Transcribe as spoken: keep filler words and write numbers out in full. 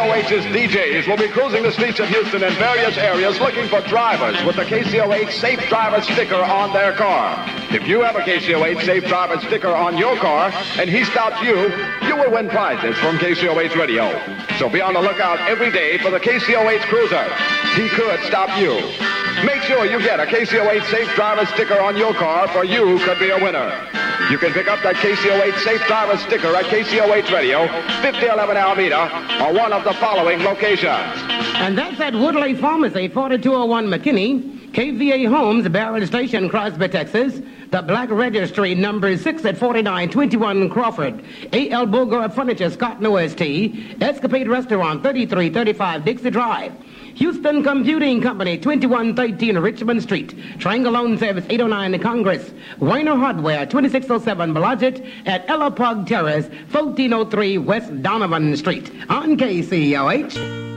O H's D Js will be cruising the streets of Houston and various areas looking for drivers with the K C O H Safe Driver sticker on their car. If you have a K C O H Safe Driver sticker on your car and he stops you, you will win prizes from K C O H Radio. So be on the lookout every day for the K C O H Cruiser. He could stop you. Make sure you get a K C O H Safe Driver sticker on your car, for you could be a winner. You can pick up that K C O H Safe Driver sticker at K C O H Radio, fifty eleven Alameda, or one of the following locations. And that's at Woodley Pharmacy, forty-two oh one McKinney, K V A Homes, Barron Station, Crosby, Texas, the Black Registry, number six at forty-nine twenty-one Crawford, A L Bogart Furniture, Scott, O S T, Escapade Restaurant, thirty-three thirty-five Dixie Drive, Houston Computing Company, twenty-one thirteen Richmond Street, Triangle Loan Service, eight oh nine Congress, Weiner Hardware, twenty-six oh seven Blodgett, at Ella Pug Terrace, fourteen oh three West Donovan Street, on K C O H.